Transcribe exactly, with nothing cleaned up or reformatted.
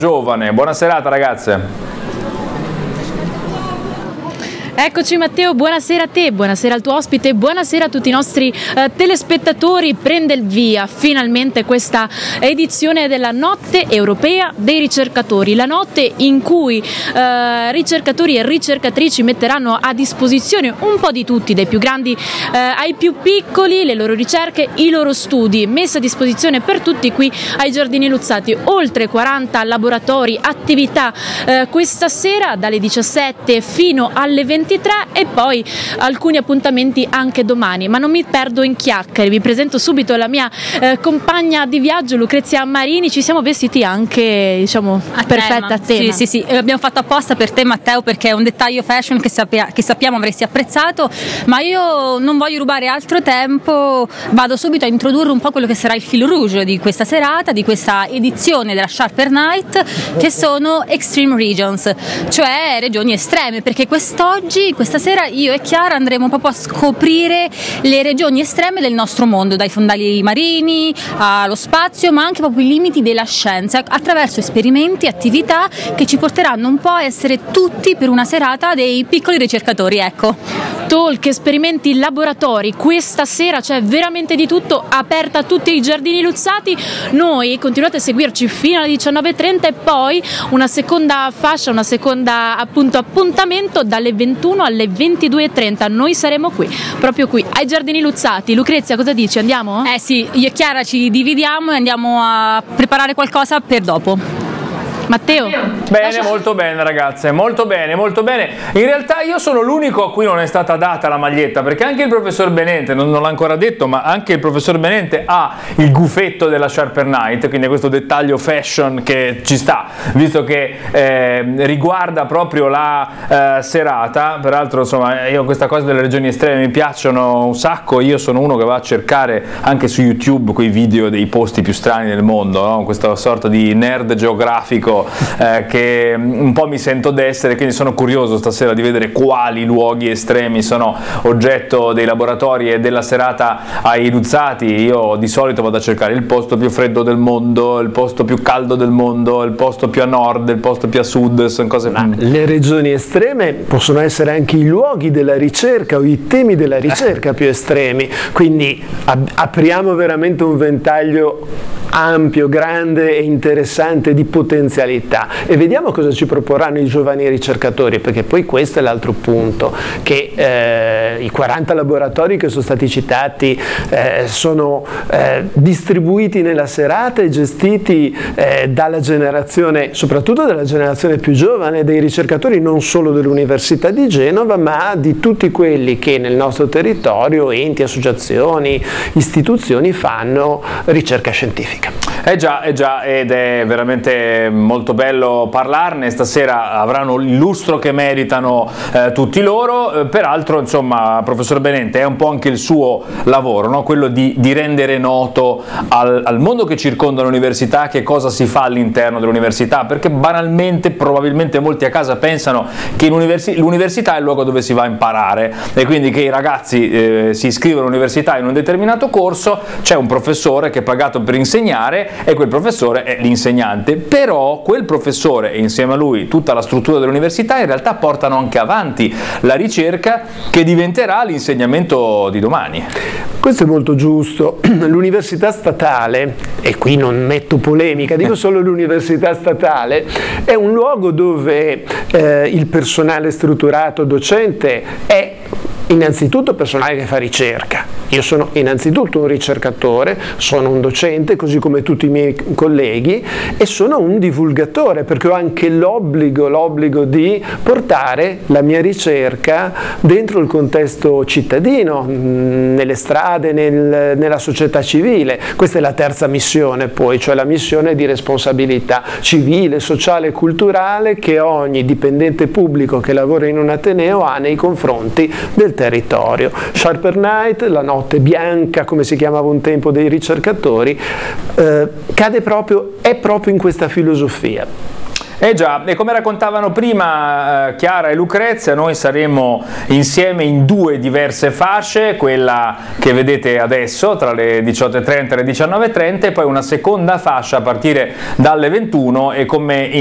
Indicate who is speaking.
Speaker 1: Giovane. Buona serata ragazze.
Speaker 2: Eccoci Matteo, buonasera a te, buonasera al tuo ospite, buonasera a tutti i nostri eh, telespettatori. Prende il via finalmente questa edizione della Notte Europea dei Ricercatori, la notte in cui eh, ricercatori e ricercatrici metteranno a disposizione un po' di tutti, dai più grandi eh, ai più piccoli, le loro ricerche, i loro studi, messi a disposizione per tutti qui ai Giardini Luzzati. Oltre quaranta laboratori, attività eh, questa sera dalle diciassette fino alle ventitré e poi alcuni appuntamenti anche domani, ma non mi perdo in chiacchiere. Vi presento subito la mia eh, compagna di viaggio Lucrezia Marini. Ci siamo vestiti anche, diciamo, a perfetta
Speaker 3: tema.
Speaker 2: tema.
Speaker 3: Sì, sì, sì, l'abbiamo fatto apposta per te Matteo, perché è un dettaglio fashion che, sappia, che sappiamo avresti apprezzato, ma io non voglio rubare altro tempo, vado subito a introdurre un po' quello che sarà il fil rouge di questa serata, di questa edizione della Sharper Night, che sono Extreme Regions, cioè regioni estreme, perché quest'oggi questa sera io e Chiara andremo proprio a scoprire le regioni estreme del nostro mondo, dai fondali marini allo spazio, ma anche proprio i limiti della scienza, attraverso esperimenti e attività che ci porteranno un po' a essere tutti per una serata dei piccoli ricercatori, ecco.
Speaker 2: Talk, esperimenti, laboratori, questa sera c'è veramente di tutto, aperta a tutti i Giardini Luzzati. Noi continuate a seguirci fino alle diciannove e trenta e poi una seconda fascia, una seconda appunto appuntamento dalle ventuno alle ventidue e trenta. Noi saremo qui, proprio qui ai Giardini Luzzati. Lucrezia, cosa dici? Andiamo?
Speaker 3: Eh sì, io e Chiara ci dividiamo e andiamo a preparare qualcosa per dopo.
Speaker 2: Matteo?
Speaker 1: Bene, Lascia... molto bene ragazze, molto bene, molto bene. In realtà io sono l'unico a cui non è stata data la maglietta, perché anche il professor Benente, non, non l'ha ancora detto, ma anche il professor Benente ha il gufetto della Sharper Night, quindi questo dettaglio fashion che ci sta, visto che eh, riguarda proprio la eh, serata. Peraltro, insomma, io questa cosa delle regioni estreme mi piacciono un sacco. Io sono uno che va a cercare anche su YouTube quei video dei posti più strani del mondo, no? Questa sorta di nerd geografico Eh, che un po' mi sento d'essere, quindi sono curioso stasera di vedere quali luoghi estremi sono oggetto dei laboratori e della serata ai Luzzati. Io di solito vado a cercare il posto più freddo del mondo, il posto più caldo del mondo, il posto più a nord, il posto più a sud, sono cose...
Speaker 4: Ma le regioni estreme possono essere anche i luoghi della ricerca o i temi della ricerca più estremi, quindi ap- apriamo veramente un ventaglio ampio, grande e interessante di potenzialità, e vediamo cosa ci proporranno i giovani ricercatori, perché poi questo è l'altro punto, che eh, i quaranta laboratori che sono stati citati eh, sono eh, distribuiti nella serata e gestiti eh, dalla generazione, soprattutto dalla generazione più giovane dei ricercatori, non solo dell'Università di Genova, ma di tutti quelli che nel nostro territorio, enti, associazioni, istituzioni, fanno ricerca scientifica.
Speaker 1: Eh già, eh già, ed è veramente molto bello parlarne. Stasera avranno il lustro che meritano eh, tutti loro. Eh, peraltro, insomma, professor Benente, è un po' anche il suo lavoro, no? Quello di, di rendere noto al, al mondo che circonda l'università che cosa si fa all'interno dell'università, perché banalmente, probabilmente molti a casa pensano che l'università è il luogo dove si va a imparare, e quindi che i ragazzi eh, si iscrivono all'università in un determinato corso, c'è un professore che è pagato per insegnare e quel professore è l'insegnante, però quel professore e insieme a lui tutta la struttura dell'università in realtà portano anche avanti la ricerca che diventerà l'insegnamento di domani.
Speaker 4: Questo è molto giusto. L'università statale, e qui non metto polemica, dico solo l'università statale, è un luogo dove eh, il personale strutturato docente è innanzitutto personale che fa ricerca. Io sono innanzitutto un ricercatore, sono un docente, così come tutti i miei colleghi, e sono un divulgatore, perché ho anche l'obbligo, l'obbligo di portare la mia ricerca dentro il contesto cittadino, nelle strade, nel, nella società civile. Questa è la terza missione poi, cioè la missione di responsabilità civile, sociale e culturale che ogni dipendente pubblico che lavora in un ateneo ha nei confronti del territorio. Sharper Night, la notte bianca, come si chiamava un tempo, dei ricercatori, eh, cade proprio, è proprio in questa filosofia.
Speaker 1: Eh già, e come raccontavano prima eh, Chiara e Lucrezia, noi saremo insieme in due diverse fasce, quella che vedete adesso tra le diciotto e trenta e le diciannove e trenta, e poi una seconda fascia a partire dalle ventuno, e come